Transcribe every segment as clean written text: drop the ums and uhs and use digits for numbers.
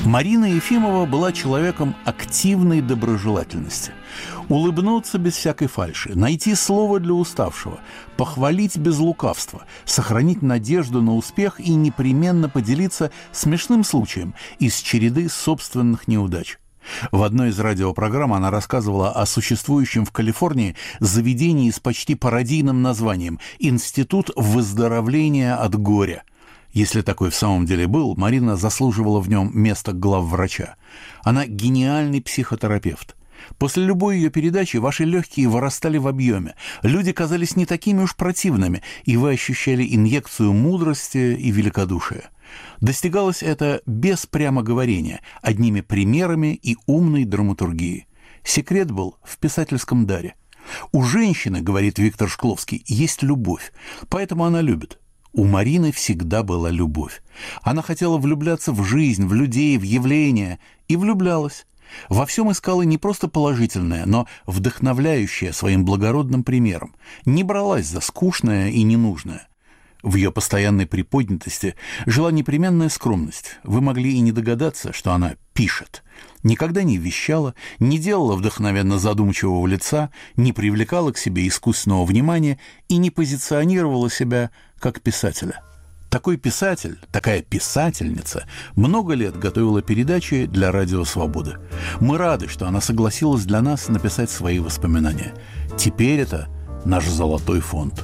Марина Ефимова была человеком активной доброжелательности. Улыбнуться без всякой фальши, найти слово для уставшего, похвалить без лукавства, сохранить надежду на успех и непременно поделиться смешным случаем из череды собственных неудач. В одной из радиопрограмм она рассказывала о существующем в Калифорнии заведении с почти пародийным названием «Институт выздоровления от горя». Если такой в самом деле был, Марина заслуживала в нем место главврача. Она гениальный психотерапевт. После любой ее передачи ваши легкие вырастали в объеме, люди казались не такими уж противными, и вы ощущали инъекцию мудрости и великодушия. Достигалось это без прямоговорения, одними примерами и умной драматургией. Секрет был в писательском даре. У женщины, говорит Виктор Шкловский, есть любовь, поэтому она любит. У Марины всегда была любовь. Она хотела влюбляться в жизнь, в людей, в явления, и влюблялась. Во всем искала не просто положительное, но вдохновляющее своим благородным примером. Не бралась за скучное и ненужное. В ее постоянной приподнятости жила непременная скромность. Вы могли и не догадаться, что она пишет. Никогда не вещала, не делала вдохновенно задумчивого лица, не привлекала к себе искусственного внимания и не позиционировала себя как писателя. Такой писатель, такая писательница много лет готовила передачи для Радио Свобода. Мы рады, что она согласилась для нас написать свои воспоминания. Теперь это наш золотой фонд.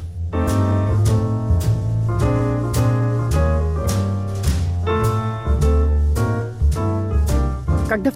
Когда в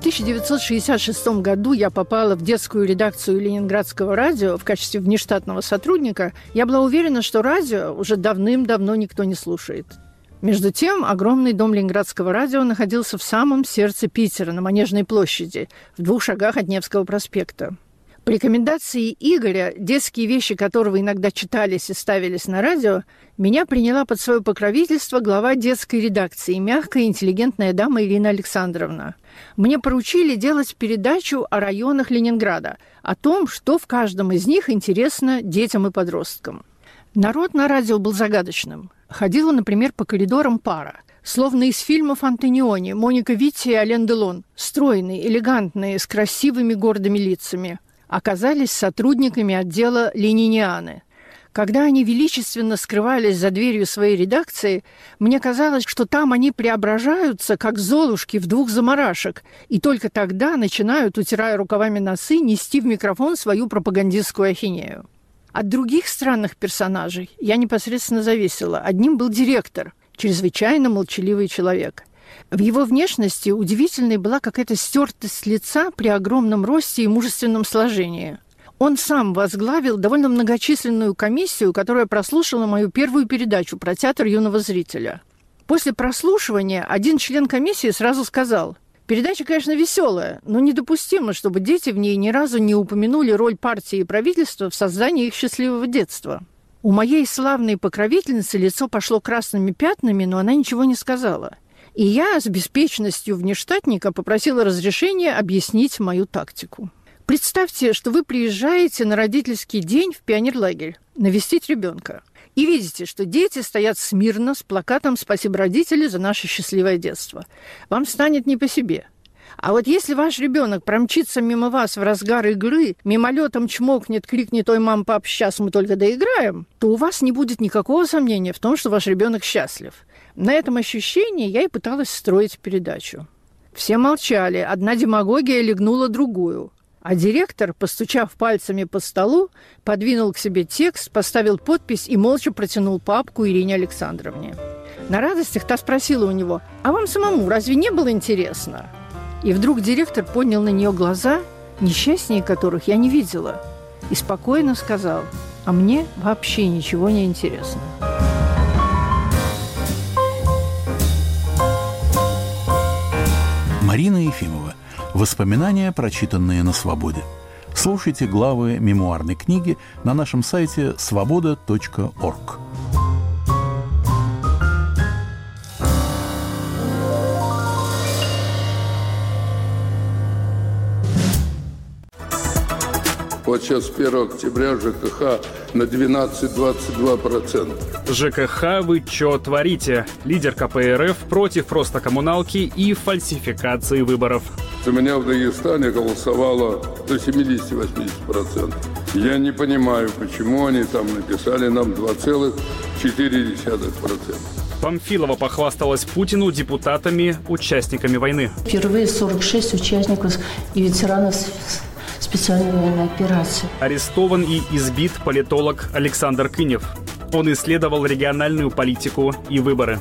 1966 году я попала в детскую редакцию Ленинградского радио в качестве внештатного сотрудника, я была уверена, что радио уже давным-давно никто не слушает. Между тем, огромный дом Ленинградского радио находился в самом сердце Питера, на Манежной площади, в 2 шагах от Невского проспекта. По рекомендации Игоря, детские вещи которого иногда читались и ставились на радио, меня приняла под свое покровительство глава детской редакции, мягкая и интеллигентная дама Ирина Александровна. Мне поручили делать передачу о районах Ленинграда, о том, что в каждом из них интересно детям и подросткам. Народ на радио был загадочным. Ходила, например, по коридорам пара. Словно из фильмов Антониони, Моника Витти и Ален Делон. Стройные, элегантные, с красивыми гордыми лицами. Оказались сотрудниками отдела «Ленинианы». Когда они величественно скрывались за дверью своей редакции, мне казалось, что там они преображаются, как золушки в 2 замарашек, и только тогда начинают, утирая рукавами носы, нести в микрофон свою пропагандистскую ахинею. От других странных персонажей я непосредственно зависела. Одним был директор, чрезвычайно молчаливый человек. В его внешности удивительной была какая-то стертость лица при огромном росте и мужественном сложении. Он сам возглавил довольно многочисленную комиссию, которая прослушала мою первую передачу про театр юного зрителя. После прослушивания один член комиссии сразу сказал: «Передача, конечно, веселая, но недопустимо, чтобы дети в ней ни разу не упомянули роль партии и правительства в создании их счастливого детства». У моей славной покровительницы лицо пошло красными пятнами, но она ничего не сказала. И я с беспечностью внештатника попросила разрешения объяснить мою тактику. Представьте, что вы приезжаете на родительский день в пионерлагерь навестить ребенка и видите, что дети стоят смирно с плакатом «Спасибо, родители, за наше счастливое детство». Вам станет не по себе. А вот если ваш ребенок промчится мимо вас в разгар игры, мимолетом чмокнет, крикнет: «Ой, мам, пап, сейчас мы только доиграем», то у вас не будет никакого сомнения в том, что ваш ребенок счастлив. На этом ощущении я и пыталась строить передачу. Все молчали, одна демагогия легнула другую. А директор, постучав пальцами по столу, подвинул к себе текст, поставил подпись и молча протянул папку Ирине Александровне. На радостях та спросила у него: «А вам самому разве не было интересно?» И вдруг директор поднял на нее глаза, несчастнее которых я не видела, и спокойно сказал: «А мне вообще ничего не интересно». Марина Ефимова. Воспоминания, прочитанные на свободе. Слушайте главы мемуарной книги на нашем сайте svoboda.org. Вот сейчас с 1 октября ЖКХ на 12-22%. ЖКХ, вы чё творите? Лидер КПРФ против просто коммуналки и фальсификации выборов. У меня в Дагестане голосовало до 70-80%. Я не понимаю, почему они там написали нам 2,4%. Памфилова похвасталась Путину депутатами, участниками войны. Впервые 46 участников и ветеранов специальной военной операции. Арестован и избит политолог Александр Кынев. Он исследовал региональную политику и выборы.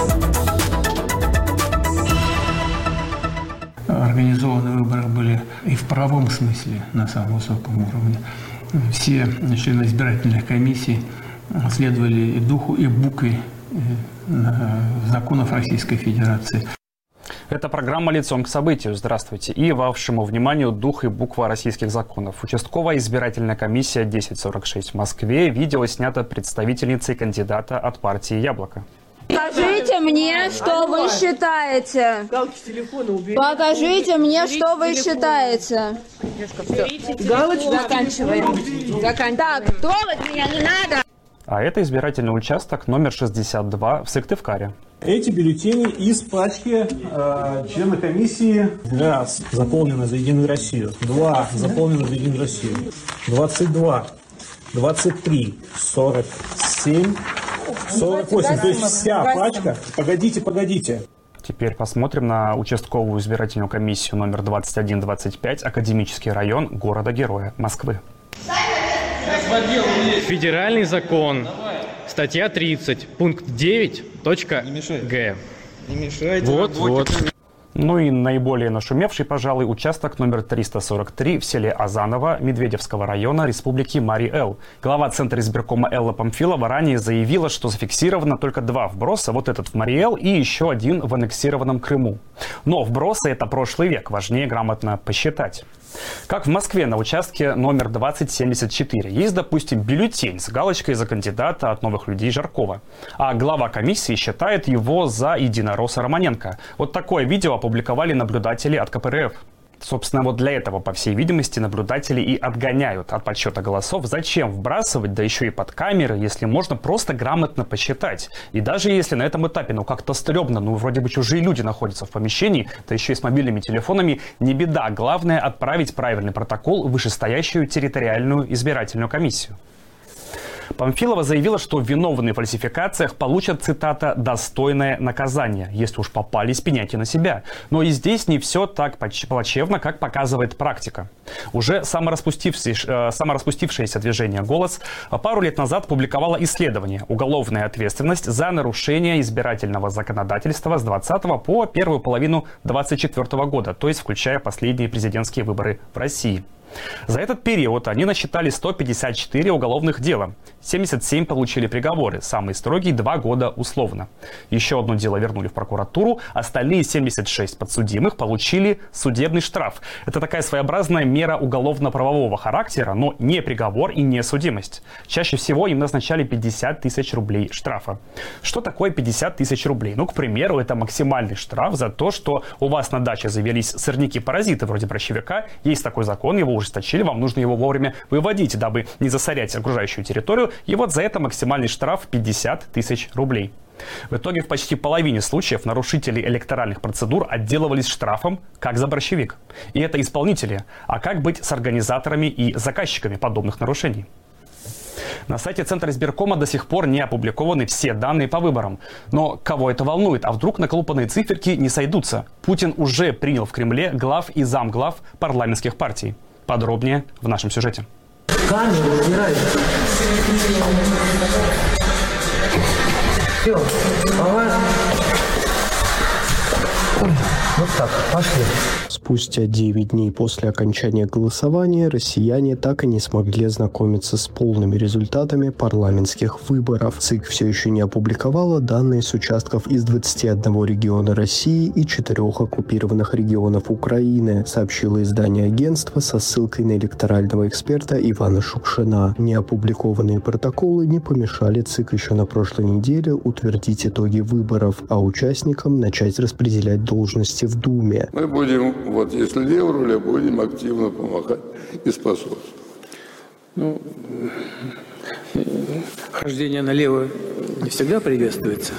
Организованные выборы были и в правовом смысле на самом высоком уровне. Все члены избирательных комиссий следовали и духу, и букве законов Российской Федерации. Это программа «Лицом к событию». Здравствуйте. И вашему вниманию дух и буква российских законов. Участковая избирательная комиссия 1046 в Москве. Видео снято представительницей кандидата от партии «Яблоко». Покажите мне, что вы считаете. Покажите мне, что вы считаете. Галочку заканчиваем. Так, трогать меня не надо. А это избирательный участок номер 62 в Сыктывкаре. Эти бюллетени из пачки члена комиссии. Раз, заполнено за «Единую Россию». 2, заполнено за «Единую Россию». 22, 23, 47, 48. То есть вся пачка. Погодите. Теперь посмотрим на участковую избирательную комиссию номер 2125, Академический район города-героя Москвы. Федеральный закон, статья 30, пункт 9.г. Вот. Ну и наиболее нашумевший, пожалуй, участок номер 343 в селе Азаново Медведевского района Республики Марий-Эл. Глава Центра избиркома Элла Памфилова ранее заявила, что зафиксировано только 2 вброса, вот этот в Марий-Эл и еще один в аннексированном Крыму. Но вбросы — это прошлый век, важнее грамотно посчитать. Как в Москве на участке номер 2074 есть, допустим, бюллетень с галочкой за кандидата от «Новых людей» Жаркова. А глава комиссии считает его за единоросса Романенко. Вот такое видео опубликовали наблюдатели от КПРФ. Собственно, вот для этого, по всей видимости, наблюдатели и отгоняют от подсчета голосов. Зачем вбрасывать, да еще и под камеры, если можно просто грамотно посчитать? И даже если на этом этапе, как-то стрёмно, вроде бы чужие люди находятся в помещении, да еще и с мобильными телефонами, не беда. Главное — отправить правильный протокол в вышестоящую территориальную избирательную комиссию. Памфилова заявила, что виновные в фальсификациях получат, цитата, «достойное наказание». Если уж попались, пеняйте на себя. Но и здесь не все так плачевно, как показывает практика. Уже самораспустившееся движение «Голос» пару лет назад публиковало исследование «Уголовная ответственность за нарушение избирательного законодательства с 20 по первую половину 2024 года», то есть включая последние президентские выборы в России. За этот период они насчитали 154 уголовных дела. 77 получили приговоры, самый строгий — 2 года условно. Еще одно дело вернули в прокуратуру, остальные 76 подсудимых получили судебный штраф. Это такая своеобразная мера уголовно-правового характера, но не приговор и не судимость. Чаще всего им назначали 50 тысяч рублей штрафа. Что такое 50 тысяч рублей? К примеру, это максимальный штраф за то, что у вас на даче завелись сорняки-паразиты вроде борщевика. Есть такой закон, его ужесточили, вам нужно его вовремя выводить, дабы не засорять окружающую территорию. И вот за это максимальный штраф 50 тысяч рублей. В итоге в почти половине случаев нарушители электоральных процедур отделывались штрафом, как за борщевик. И это исполнители. А как быть с организаторами и заказчиками подобных нарушений? На сайте Центра избиркома до сих пор не опубликованы все данные по выборам. Но кого это волнует? А вдруг наколупанные циферки не сойдутся? Путин уже принял в Кремле глав и замглав парламентских партий. Подробнее в нашем сюжете. Камеру убирай. Все, вот так, пошли. Спустя 9 дней после окончания голосования россияне так и не смогли ознакомиться с полными результатами парламентских выборов. ЦИК все еще не опубликовала данные с участков из 21 региона России и 4 оккупированных регионов Украины, сообщило издание агентства со ссылкой на электорального эксперта Ивана Шукшина. Неопубликованные протоколы не помешали ЦИК еще на прошлой неделе утвердить итоги выборов, а участникам начать распределять должности в Думе. Мы будем, если я в руле, будем активно помогать и способствовать. Хождение налево не всегда приветствуется.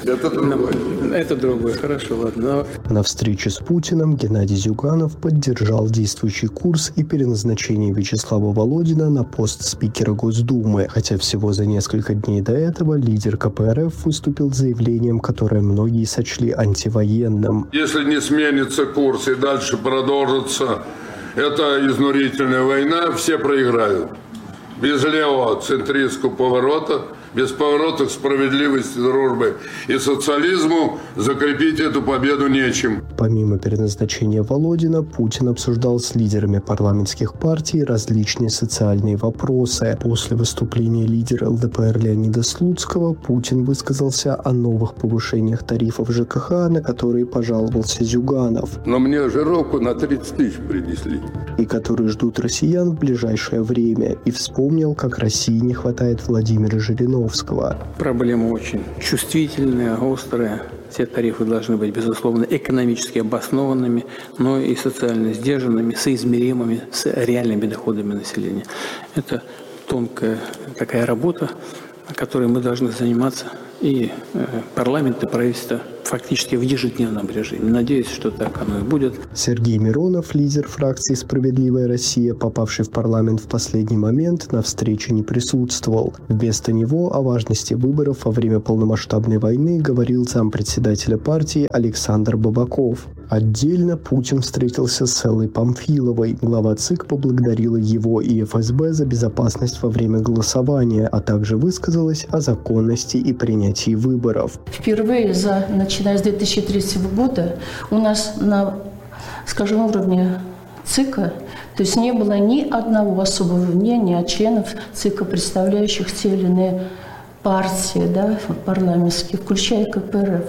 Это другое. Хорошо, ладно. На встрече с Путиным Геннадий Зюганов поддержал действующий курс и переназначение Вячеслава Володина на пост спикера Госдумы, хотя всего за несколько дней до этого лидер КПРФ выступил с заявлением, которое многие сочли антивоенным. Если не сменится курс и дальше продолжится эта изнурительная война, все проиграют. Без левого центристского поворота, без поворота к справедливости, дружбы и социализму закрепить эту победу нечем. Помимо переназначения Володина, Путин обсуждал с лидерами парламентских партий различные социальные вопросы. После выступления лидера ЛДПР Леонида Слуцкого Путин высказался о новых повышениях тарифов ЖКХ, на которые пожаловался Зюганов. Но мне жировку на 30 тысяч принесли. И которые ждут россиян в ближайшее время. И вспомнил, как России не хватает Владимира Жириновского. Проблема очень чувствительная, острая. Все тарифы должны быть, безусловно, экономически обоснованными, но и социально сдержанными, соизмеримыми с реальными доходами населения. Это тонкая такая работа, которой мы должны заниматься и парламент, и правительство фактически в ежедневном режиме. Надеюсь, что так оно и будет. Сергей Миронов, лидер фракции «Справедливая Россия», попавший в парламент в последний момент, на встрече не присутствовал. Вместо него о важности выборов во время полномасштабной войны говорил зампредседателя партии Александр Бабаков. Отдельно Путин встретился с Эллой Памфиловой. Глава ЦИК поблагодарила его и ФСБ за безопасность во время голосования, а также высказалась о законности и принятии выборов. Впервые, начиная с 2003 года, у нас на, скажем, уровне ЦИКа, то есть не было ни одного особого мнения от членов ЦИКа, представляющих те или иные партии, парламентские, включая КПРФ.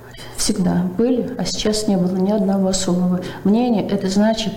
Всегда были, а сейчас не было ни одного особого мнения. Это значит,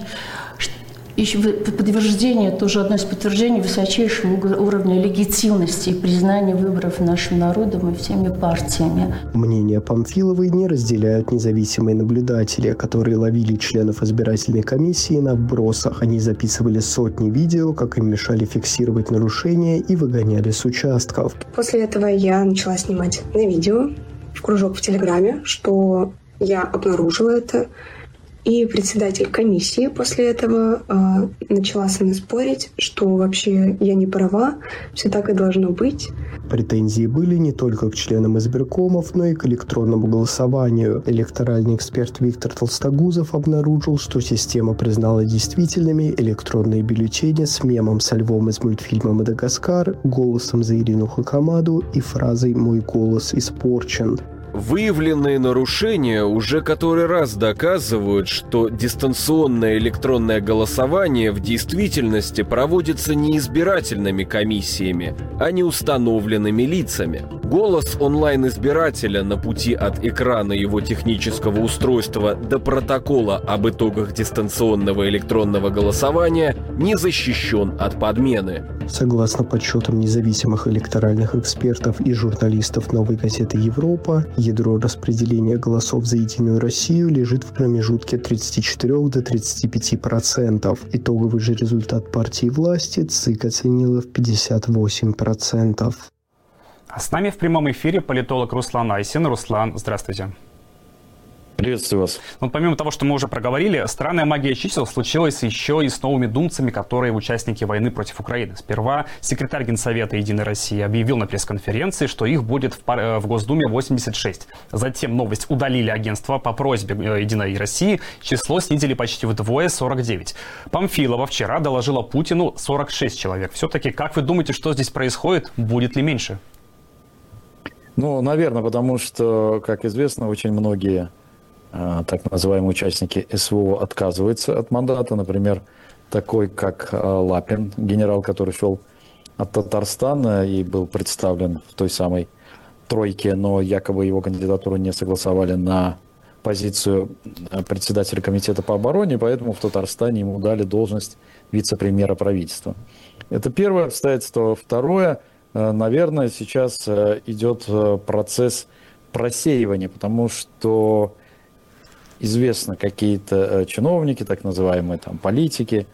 еще подтверждение, тоже одно из подтверждений высочайшего уровня легитимности и признания выборов нашим народом и всеми партиями. Мнение Памфиловой не разделяют независимые наблюдатели, которые ловили членов избирательной комиссии на вбросах. Они записывали сотни видео, как им мешали фиксировать нарушения и выгоняли с участков. После этого я начала снимать на видео в кружок в Телеграме, что я обнаружила это. И председатель комиссии после этого начала со мной спорить, что вообще я не права, все так и должно быть. Претензии были не только к членам избиркомов, но и к электронному голосованию. Электоральный эксперт Виктор Толстогузов обнаружил, что система признала действительными электронные бюллетени с мемом со львом из мультфильма «Мадагаскар», голосом за Ирину Хакамаду и фразой «Мой голос испорчен». Выявленные нарушения уже который раз доказывают, что дистанционное электронное голосование в действительности проводится не избирательными комиссиями, а не установленными лицами. Голос онлайн-избирателя на пути от экрана его технического устройства до протокола об итогах дистанционного электронного голосования не защищен от подмены. Согласно подсчетам независимых электоральных экспертов и журналистов «Новой газеты Европа», ядро распределения голосов за «Единую Россию» лежит в промежутке от 34 до 35%. Итоговый же результат партии власти ЦИК оценила в 58%. А с нами в прямом эфире политолог Руслан Айсин. Руслан, здравствуйте. Приветствую вас. Помимо того, что мы уже проговорили, странная магия чисел случилась еще и с новыми думцами, которые участники войны против Украины. Сперва секретарь Генсовета «Единой России» объявил на пресс-конференции, что их будет в Госдуме 86. Затем новость удалили агентство по просьбе «Единой России». Число снизили почти вдвое, 49. Памфилова вчера доложила Путину 46 человек. Все-таки, как вы думаете, что здесь происходит? Будет ли меньше? Наверное, потому что, как известно, очень многие так называемые участники СВО отказываются от мандата. Например, такой как Лапин, генерал, который шел от Татарстана и был представлен в той самой тройке, но якобы его кандидатуру не согласовали на позицию председателя комитета по обороне, поэтому в Татарстане ему дали должность вице-премьера правительства. Это первое обстоятельство. Второе, наверное, сейчас идет процесс просеивания, потому что известно, какие-то чиновники, так называемые политики,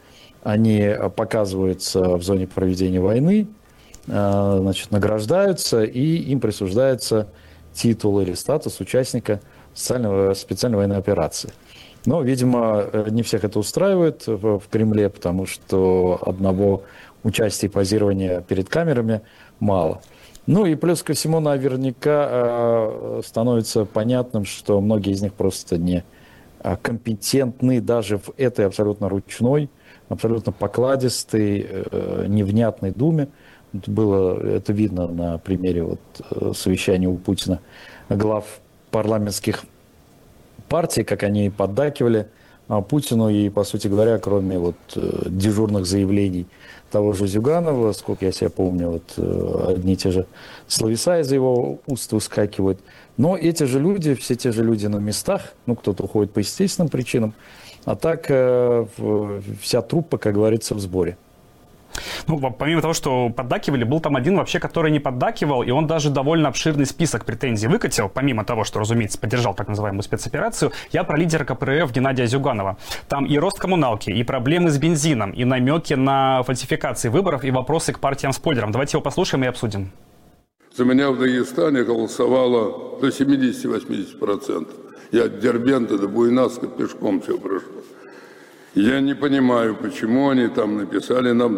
они показываются в зоне проведения войны, значит, награждаются, и им присуждается титул или статус участника специальной военной операции. Но, видимо, не всех это устраивает в Кремле, потому что одного участия и позирования перед камерами мало. Ну и плюс ко всему наверняка становится понятным, что многие из них просто не компетентны даже в этой абсолютно ручной, абсолютно покладистой, невнятной Думе. Было это видно на примере вот совещания у Путина глав парламентских партий, как они поддакивали Путину, и, по сути говоря, кроме вот дежурных заявлений того же Зюганова, сколько я себя помню, вот одни и те же словеса из его уст выскакивают. Но эти же люди, все те же люди на местах, ну, кто-то уходит по естественным причинам, а так вся труппа, как говорится, в сборе. Ну, помимо того, что поддакивали, был там один вообще, который не поддакивал, и он даже довольно обширный список претензий выкатил, помимо того, что, разумеется, поддержал так называемую спецоперацию. Я про лидера КПРФ Геннадия Зюганова. Там и рост коммуналки, и проблемы с бензином, и намеки на фальсификации выборов, и вопросы к партиям-спойлерам. Давайте его послушаем и обсудим. За меня в Дагестане голосовало до 70-80%. Я от Дербента до Буйнакска пешком все прошел. Я не понимаю, почему они там написали нам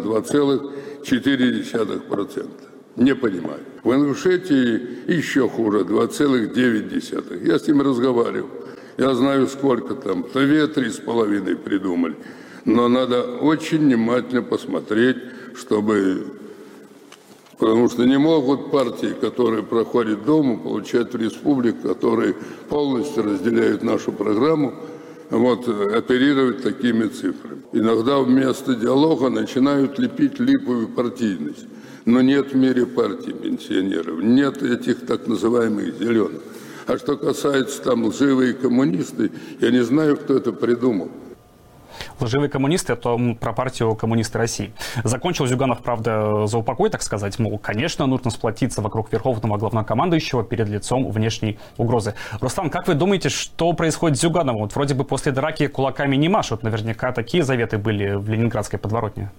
2,4%. Не понимаю. В Ингушетии еще хуже, 2,9%. Я с ним разговаривал. Я знаю, сколько там. 2-3,5 придумали. Но надо очень внимательно посмотреть, чтобы... Потому что не могут партии, которые проходят Думу, получать в республик, которые полностью разделяют нашу программу, вот, оперировать такими цифрами. Иногда вместо диалога начинают лепить липовую партийность. Но нет в мире партий пенсионеров, нет этих так называемых зеленых. А что касается там лживые коммунисты, я не знаю, кто это придумал. Лживые коммунисты, это про партию «Коммунисты России». Закончил Зюганов, правда, за упокой, так сказать, мол, конечно, нужно сплотиться вокруг верховного главнокомандующего перед лицом внешней угрозы. Рустам, как вы думаете, что происходит с Зюгановым? Вот вроде бы после драки кулаками не машут, наверняка такие заветы были в ленинградской подворотне.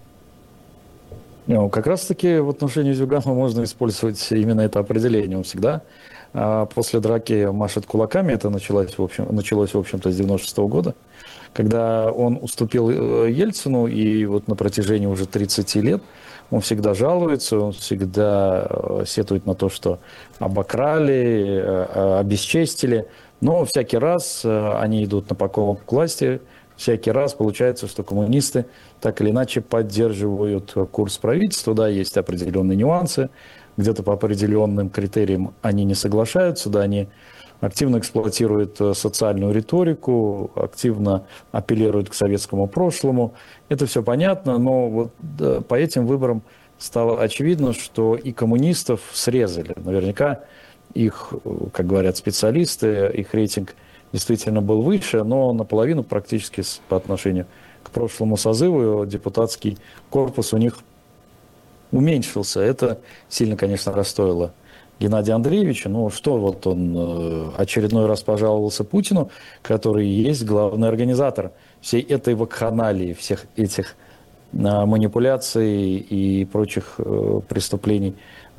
Ну, как раз-таки в отношении Зюганова можно использовать именно это определение. Он всегда после драки машет кулаками. Это началось, в общем-то, с 96 года, когда он уступил Ельцину, и вот на протяжении уже 30 лет он всегда жалуется, он всегда сетует на то, что обокрали, обесчестили. Но всякий раз они идут на поклон к власти, всякий раз получается, что коммунисты так или иначе поддерживают курс правительства. Да, есть определенные нюансы, где-то по определенным критериям они не соглашаются, да, они активно эксплуатируют социальную риторику, активно апеллируют к советскому прошлому. Это все понятно, но вот да, по этим выборам стало очевидно, что и коммунистов срезали. Наверняка их, как говорят специалисты, их рейтинг действительно был выше, но наполовину практически по отношению к прошлому созыву депутатский корпус у них уменьшился. Это сильно, конечно, расстроило Геннадия Андреевича. Ну что, вот он очередной раз пожаловался Путину, который и есть главный организатор всей этой вакханалии, всех этих манипуляций и прочих преступлений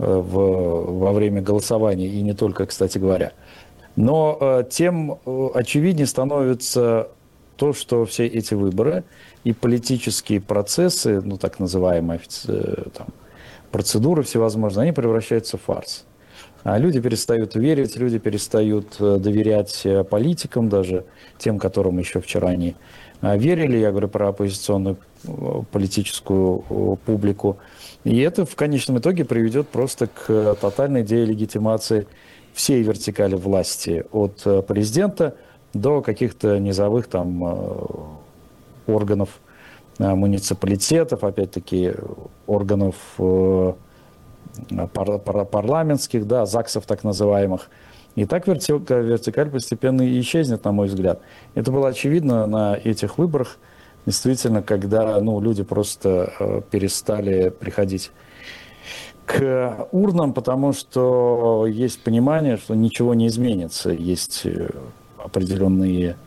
во время голосования, и не только, кстати говоря. Но тем очевиднее становится то, что все эти выборы и политические процессы, ну так называемые там, процедуры всевозможные, они превращаются в фарс. А люди перестают верить, люди перестают доверять политикам, даже тем, которым еще вчера они верили. Я говорю про оппозиционную политическую публику. И это в конечном итоге приведет просто к тотальной делегитимации всей вертикали власти, от президента до каких-то низовых там органов муниципалитетов, опять-таки органов парламентских, да, ЗАГСов так называемых. И так вертикаль постепенно исчезнет, на мой взгляд. Это было очевидно на этих выборах, действительно, когда люди просто перестали приходить к урнам, потому что есть понимание, что ничего не изменится. Есть определенные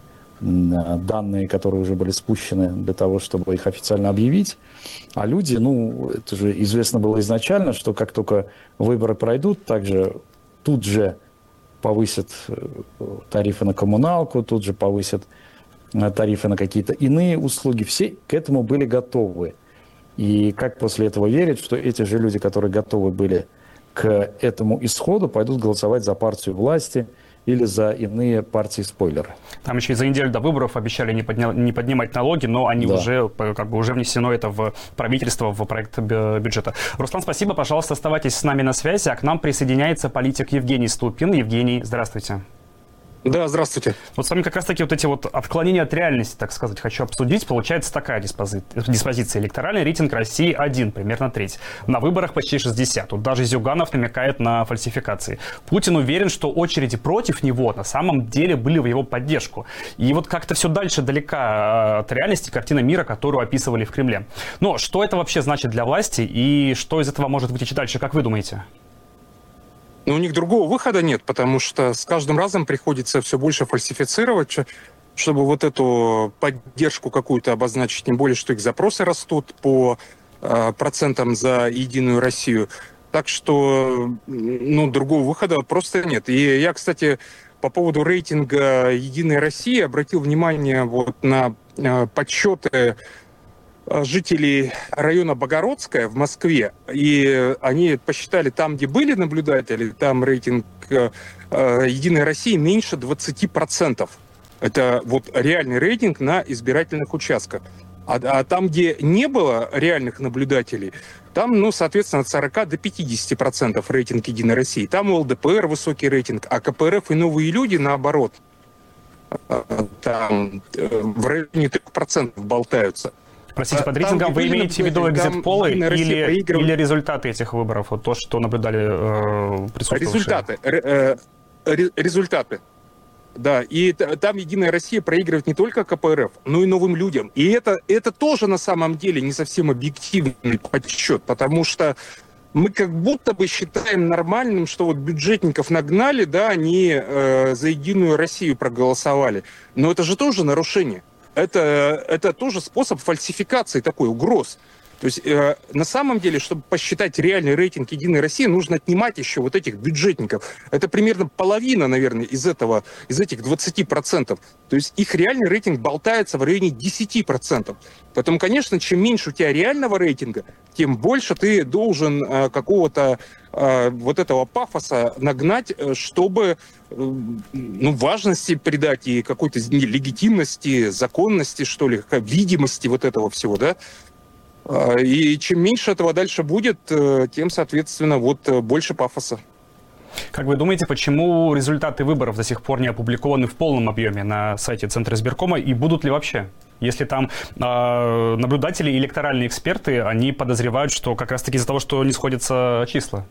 данные, которые уже были спущены для того, чтобы их официально объявить. А люди, это же известно было изначально, что как только выборы пройдут, также тут же повысят тарифы на коммуналку, тут же повысят тарифы на какие-то иные услуги. Все к этому были готовы. И как после этого верить, что эти же люди, которые готовы были к этому исходу, пойдут голосовать за партию власти или за иные партии-спойлеры. Там еще и за неделю до выборов обещали не поднимать налоги, но они уже внесено это в правительство, в проект бюджета. Руслан, спасибо, пожалуйста, оставайтесь с нами на связи, а к нам присоединяется политик Евгений Ступин. Евгений, здравствуйте. Да, здравствуйте. Вот с вами как раз-таки вот эти вот отклонения от реальности, так сказать, хочу обсудить. Получается такая диспозиция. Электоральный рейтинг России 1, примерно треть. На выборах почти 60. Тут даже Зюганов намекает на фальсификации. Путин уверен, что очереди против него на самом деле были в его поддержку. И вот как-то все дальше далека от реальности картина мира, которую описывали в Кремле. Но что это вообще значит для власти и что из этого может вытечь дальше, как вы думаете? Но у них другого выхода нет, потому что с каждым разом приходится все больше фальсифицировать, чтобы вот эту поддержку какую-то обозначить, тем более, что их запросы растут по процентам за Единую Россию. Так что, другого выхода просто нет. И я, кстати, по поводу рейтинга Единой России обратил внимание вот на подсчеты жителей района Богородская в Москве, и они посчитали, там, где были наблюдатели, там рейтинг Единой России меньше 20%. Это вот реальный рейтинг на избирательных участках. А там, где не было реальных наблюдателей, там, соответственно, от 40 до 50% рейтинг Единой России. Там у ЛДПР высокий рейтинг, а КПРФ и Новые люди, наоборот, там в районе 3% болтаются. Простите, под рейтингом вы имеете в виду экзит-полы или результаты этих выборов? Вот то, что наблюдали присутствующие? Результаты. Да, и там Единая Россия проигрывает не только КПРФ, но и Новым людям. И это тоже на самом деле не совсем объективный подсчет, потому что мы как будто бы считаем нормальным, что вот бюджетников нагнали, да, они за Единую Россию проголосовали. Но это же тоже нарушение. Это тоже способ фальсификации такой, угроз. То есть на самом деле, чтобы посчитать реальный рейтинг Единой России, нужно отнимать еще вот этих бюджетников. Это примерно половина, наверное, из этих 20%. То есть их реальный рейтинг болтается в районе 10%. Поэтому, конечно, чем меньше у тебя реального рейтинга, тем больше ты должен какого-то вот этого пафоса нагнать, чтобы важности придать и какой-то легитимности, законности, что ли, видимости вот этого всего, да. И чем меньше этого дальше будет, тем, соответственно, больше пафоса. Как вы думаете, почему результаты выборов до сих пор не опубликованы в полном объеме на сайте Центра избиркома и будут ли вообще? Если там наблюдатели и электоральные эксперты, они подозревают, что как раз-таки из-за того, что не сходятся числа.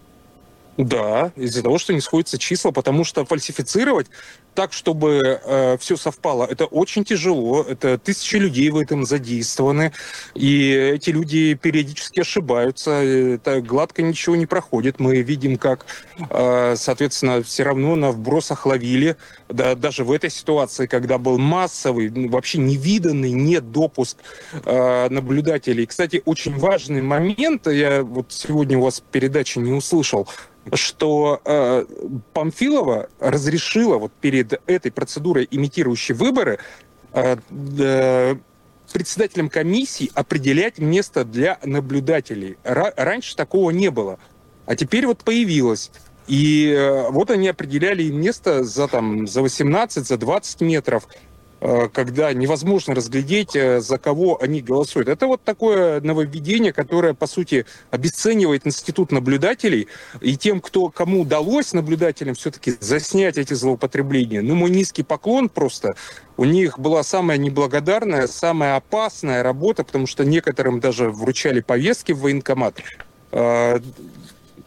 Да, из-за того, что не сходятся числа, потому что фальсифицировать так, чтобы все совпало, это очень тяжело, это 1000 людей в этом задействованы, и эти люди периодически ошибаются, это гладко ничего не проходит. Мы видим, как, соответственно, все равно на вбросах ловили, да, даже в этой ситуации, когда был массовый, вообще невиданный недопуск наблюдателей. Кстати, очень важный момент, я вот сегодня у вас в передаче не услышал, что Памфилова разрешила вот перед этой процедурой, имитирующей выборы, председателям комиссии определять место для наблюдателей. Раньше такого не было, а теперь вот появилось. И вот они определяли им место за 18, за 20 метров, когда невозможно разглядеть, за кого они голосуют. Это вот такое нововведение, которое, по сути, обесценивает институт наблюдателей. И тем, кому удалось наблюдателям все-таки заснять эти злоупотребления, мой низкий поклон просто. У них была самая неблагодарная, самая опасная работа, потому что некоторым даже вручали повестки в военкомат. На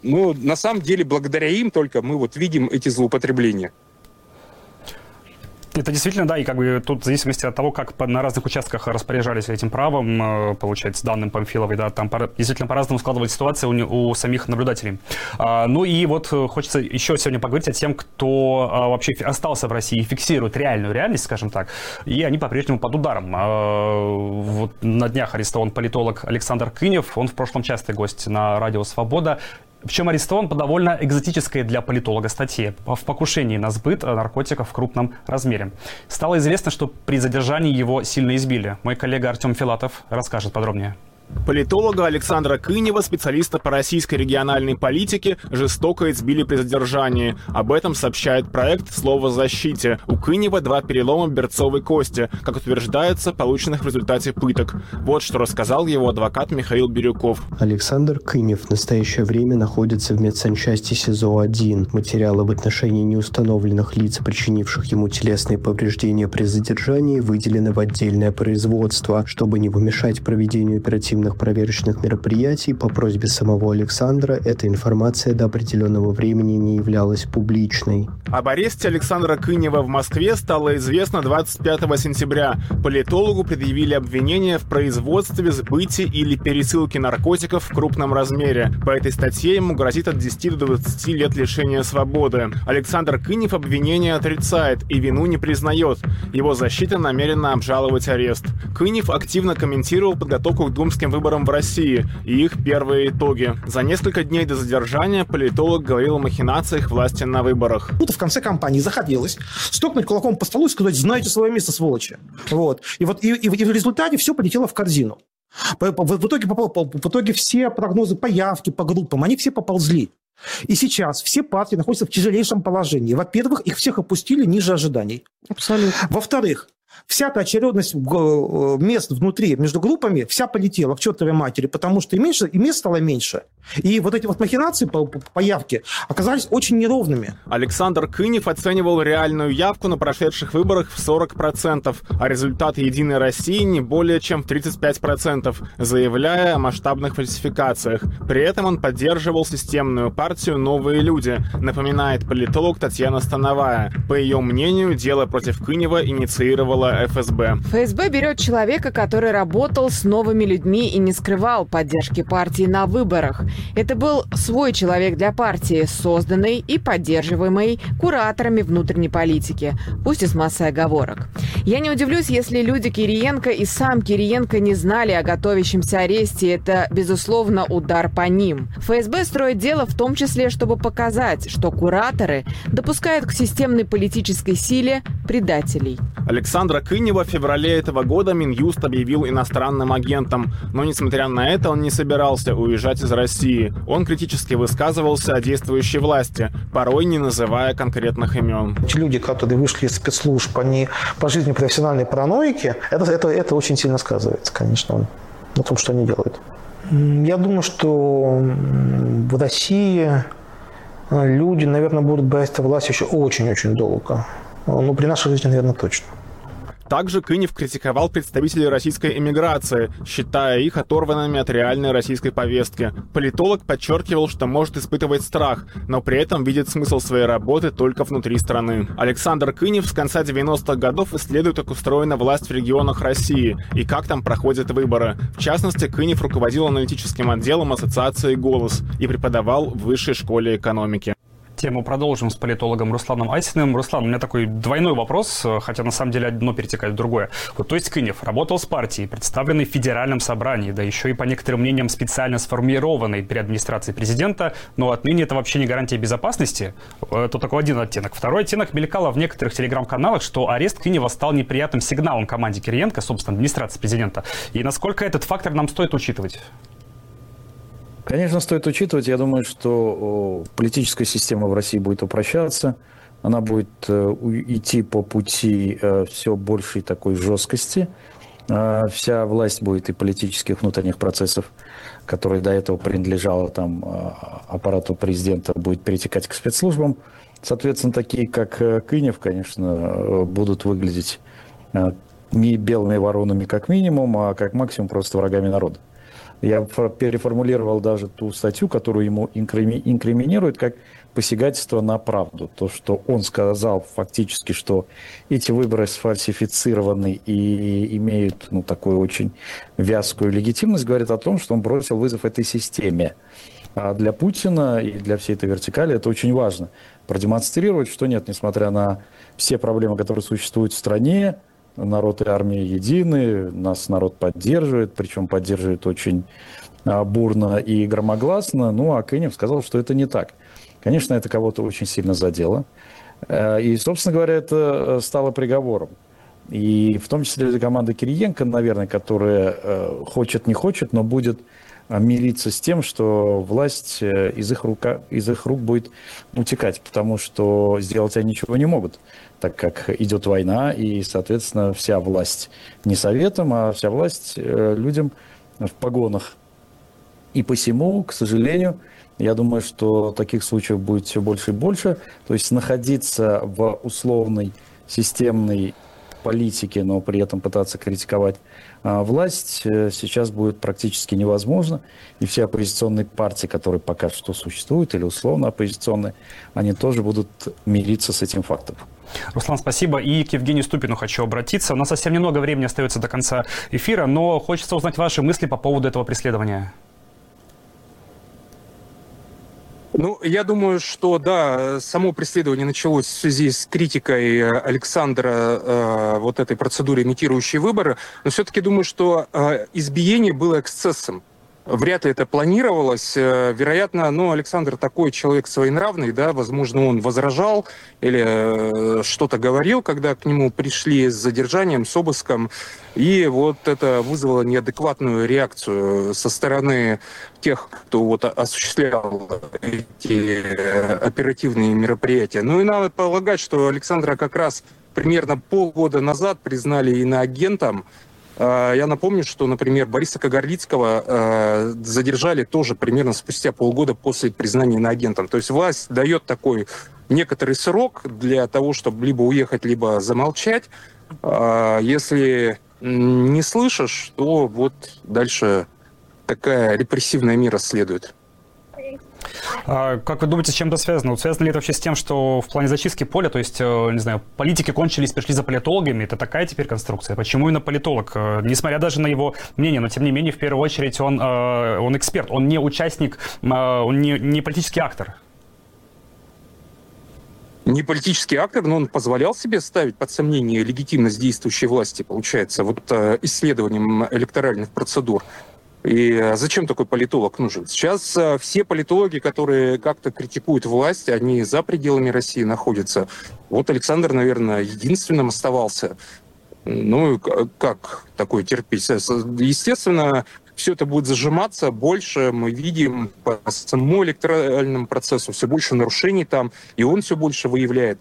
самом деле, благодаря им только мы вот видим эти злоупотребления. Это действительно, да, и как бы тут в зависимости от того, как на разных участках распоряжались этим правом, получается, данным Памфиловой, да, там действительно по-разному складывалась ситуация у самих наблюдателей. Ну и вот хочется еще сегодня поговорить о тем, кто вообще остался в России и фиксирует реальную реальность, скажем так, и они по-прежнему под ударом. Вот на днях арестован политолог Александр Кынев, он в прошлом частый гость на радио «Свобода». В чем арестован по довольно экзотической для политолога статье в покушении на сбыт наркотиков в крупном размере. Стало известно, что при задержании его сильно избили. Мой коллега Артем Филатов расскажет подробнее. Политолога Александра Кынева, специалиста по российской региональной политике, жестоко избили при задержании. Об этом сообщает проект «Слово защите». У Кынева 2 перелома берцовой кости, как утверждается, полученных в результате пыток. Вот что рассказал его адвокат Михаил Бирюков. Александр Кынев в настоящее время находится в медсанчасти СИЗО-1. Материалы в отношении неустановленных лиц, причинивших ему телесные повреждения при задержании, выделены в отдельное производство, чтобы не помешать проведению оперативных проверочных мероприятий. По просьбе самого Александра эта информация до определенного времени не являлась публичной. Об аресте Александра Кынева в Москве стало известно 25 сентября. Политологу предъявили обвинение в производстве, сбытии или пересылке наркотиков в крупном размере. По этой статье ему грозит от 10 до 20 лет лишения свободы. Александр Кынев обвинение отрицает и вину не признает. Его защита намерена обжаловать арест. Кынев активно комментировал подготовку к думским выборам в России и их первые итоги. За несколько дней до задержания политолог говорил о махинациях власти на выборах. В конце кампании захотелось стукнуть кулаком по столу и сказать: знаете свое место, сволочи. Вот. И в результате все полетело в корзину. В итоге все прогнозы по явке, по группам, они все поползли. И сейчас все партии находятся в тяжелейшем положении. Во-первых, их всех опустили ниже ожиданий. Абсолютно. Во-вторых, вся та очередность мест внутри, между группами, вся полетела к чертовой матери, потому что и мест стало меньше. И вот эти вот махинации по явке оказались очень неровными. Александр Кынев оценивал реальную явку на прошедших выборах в 40%, а результат «Единой России» не более чем в 35%, заявляя о масштабных фальсификациях. При этом он поддерживал системную партию «Новые люди», напоминает политолог Татьяна Становая. По ее мнению, дело против Кынева инициировала ФСБ. ФСБ берет человека, который работал с новыми людьми и не скрывал поддержки партии на выборах. Это был свой человек для партии, созданный и поддерживаемый кураторами внутренней политики, пусть и с массой оговорок. Я не удивлюсь, если люди Кириенко и сам Кириенко не знали о готовящемся аресте. Это, безусловно, удар по ним. ФСБ строит дело в том числе, чтобы показать, что кураторы допускают к системной политической силе предателей. Александра Кынева в феврале этого года Минюст объявил иностранным агентом. Но, несмотря на это, он не собирался уезжать из России. Он критически высказывался о действующей власти, порой не называя конкретных имен. Те люди, которые вышли из спецслужб, они по жизни профессиональной параноики, это очень сильно сказывается, конечно, на том, что они делают. Я думаю, что в России люди, наверное, будут бояться власти еще очень-очень долго. Но при нашей жизни, наверное, точно. Также Кынев критиковал представителей российской эмиграции, считая их оторванными от реальной российской повестки. Политолог подчеркивал, что может испытывать страх, но при этом видит смысл своей работы только внутри страны. Александр Кынев с конца 90-х годов исследует, как устроена власть в регионах России и как там проходят выборы. В частности, Кынев руководил аналитическим отделом ассоциации «Голос» и преподавал в Высшей школе экономики. Тему продолжим с политологом Русланом Асиным. Руслан, у меня такой двойной вопрос, хотя на самом деле одно перетекает в другое. Вот, то есть Кынев работал с партией, представленной в Федеральном собрании, да еще и, по некоторым мнениям, специально сформированной при администрации президента, но отныне это вообще не гарантия безопасности. Это такой один оттенок. Второй оттенок: мелькало в некоторых телеграм-каналах, что арест Кынева стал неприятным сигналом команде Кириенко, собственно, администрации президента. И насколько этот фактор нам стоит учитывать? Конечно, стоит учитывать. Я думаю, что политическая система в России будет упрощаться. Она будет идти по пути все большей такой жесткости. Вся власть будет и политических внутренних процессов, которые до этого принадлежала там аппарату президента, будет перетекать к спецслужбам. Соответственно, такие, как Кынев, конечно, будут выглядеть не белыми воронами как минимум, а как максимум просто врагами народа. Я переформулировал даже ту статью, которую ему инкриминируют, как посягательство на правду. То, что он сказал фактически, что эти выборы сфальсифицированы и имеют такую очень вязкую легитимность, говорит о том, что он бросил вызов этой системе. А для Путина и для всей этой вертикали это очень важно. Продемонстрировать, что нет, несмотря на все проблемы, которые существуют в стране, народ и армия едины, нас народ поддерживает, причем поддерживает очень бурно и громогласно. А Акынев сказал, что это не так. Конечно, это кого-то очень сильно задело. И, собственно говоря, это стало приговором. И в том числе для команды Кириенко, наверное, которая хочет, не хочет, но будет мириться с тем, что власть из их рук будет утекать, потому что сделать они ничего не могут, так как идет война, и, соответственно, вся власть не советом, а вся власть людям в погонах. И посему, к сожалению, я думаю, что таких случаев будет все больше и больше. То есть находиться в условной системной политике, но при этом пытаться критиковать власть сейчас будет практически невозможно. И все оппозиционные партии, которые пока что существуют, или условно оппозиционные, они тоже будут мириться с этим фактом. Руслан, спасибо. И к Евгению Ступину хочу обратиться. У нас совсем немного времени остается до конца эфира, но хочется узнать ваши мысли по поводу этого преследования. Я думаю, что, да, само преследование началось в связи с критикой Александра вот этой процедуры, имитирующей выборы, но все-таки думаю, что избиение было эксцессом. Вряд ли это планировалось. Вероятно, Александр такой человек своенравный, да, возможно, он возражал или что-то говорил, когда к нему пришли с задержанием, с обыском, и вот это вызвало неадекватную реакцию со стороны тех, кто осуществлял эти оперативные мероприятия. И надо полагать, что Александра как раз примерно полгода назад признали иноагентом. Я напомню, что, например, Бориса Кагарлицкого задержали тоже примерно спустя полгода после признания иноагентом. То есть власть дает такой некоторый срок для того, чтобы либо уехать, либо замолчать. Если не слышишь, то вот дальше такая репрессивная мера следует. Как вы думаете, с чем это связано? Связано ли это вообще с тем, что в плане зачистки поля, то есть, не знаю, политики кончились, пришли за политологами, это такая теперь конструкция? Почему именно политолог? Несмотря даже на его мнение, но тем не менее, в первую очередь, он эксперт, он не участник, он не политический актор. Не политический актор, но он позволял себе ставить под сомнение легитимность действующей власти, получается, исследованием электоральных процедур. И зачем такой политолог нужен? Сейчас все политологи, которые как-то критикуют власть, они за пределами России находятся. Вот Александр, наверное, единственным оставался. Как такое терпеть? Естественно, все это будет зажиматься. Больше мы видим по самому электоральному процессу все больше нарушений там, и он все больше выявляет.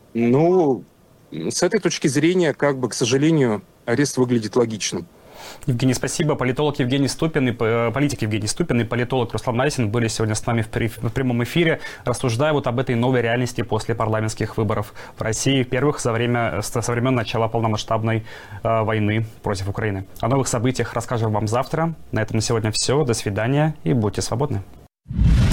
С этой точки зрения, к сожалению, арест выглядит логичным. Евгений, спасибо. Политик Евгений Ступин и политолог Руслан Марисин были сегодня с нами в прямом эфире, рассуждая об этой новой реальности после парламентских выборов в России, первых со времен начала полномасштабной войны против Украины. О новых событиях расскажем вам завтра. На этом на сегодня все. До свидания и будьте свободны.